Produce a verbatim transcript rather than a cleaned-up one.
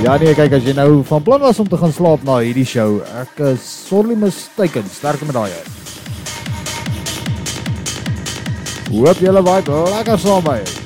Ja nee, kyk, as jy nou van plan was om te gaan slaap na hierdie show, ek is sorely mistaken, sterkte met daai. Hoop julle vibe lekker saam by.